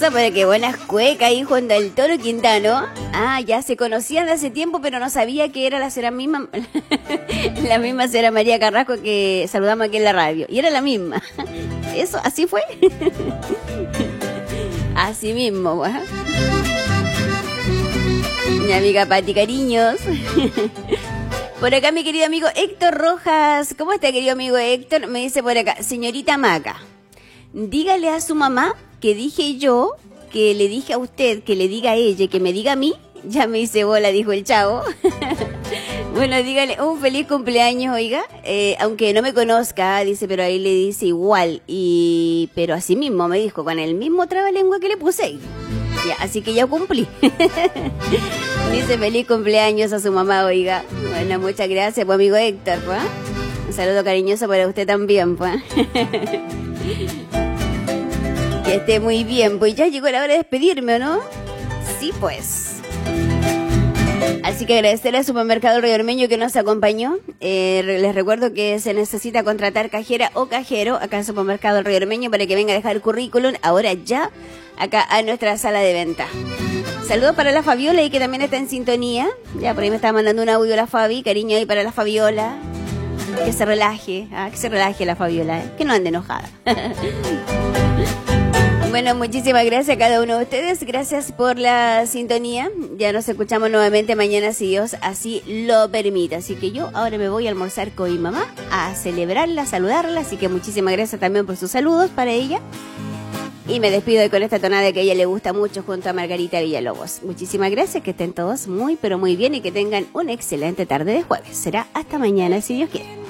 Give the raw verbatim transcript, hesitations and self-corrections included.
Eso, pero qué buenas cuecas, hijo del Toro Quintano. Ah, ya se conocían de hace tiempo, pero no sabía que era la señora misma, la misma señora María Carrasco que saludamos aquí en la radio. Y era la misma. Eso, así fue. Así mismo, bueno. Mi amiga Pati, cariños. Por acá mi querido amigo Héctor Rojas. ¿Cómo está, querido amigo Héctor? Me dice por acá, señorita Maca, dígale a su mamá que dije yo, que le dije a usted, que le diga a ella, que me diga a mí. Ya me hice bola, dijo el chavo. Bueno, dígale un feliz cumpleaños, oiga. Eh, aunque no me conozca, dice, pero ahí le dice igual. Y pero así mismo me dijo, con el mismo trabalengua que le puse. Ya, así que ya cumplí. Dice feliz cumpleaños a su mamá, oiga. Bueno, muchas gracias, pues, amigo Héctor, pues. Un saludo cariñoso para usted también, pues. Que esté muy bien, pues ya llegó la hora de despedirme, ¿o no? Sí, pues. Así que agradecer al Supermercado Río Ormeño que nos acompañó. Eh, les recuerdo que se necesita contratar cajera o cajero acá en Supermercado Río Ormeño para que venga a dejar el currículum ahora ya acá a nuestra sala de venta. Saludos para la Fabiola y que también está en sintonía. Ya por ahí me estaba mandando un audio la Fabi, cariño ahí para la Fabiola. Que se relaje, ah, que se relaje la Fabiola, ¿eh? Que no ande enojada. Bueno, muchísimas gracias a cada uno de ustedes. Gracias por la sintonía. Ya nos escuchamos nuevamente mañana si Dios así lo permite. Así que yo ahora me voy a almorzar con mi mamá, a celebrarla, a saludarla. Así que muchísimas gracias también por sus saludos para ella. Y me despido con esta tonada que a ella le gusta mucho junto a Margarita Villalobos. Muchísimas gracias, que estén todos muy pero muy bien y que tengan una excelente tarde de jueves. Será hasta mañana si Dios quiere.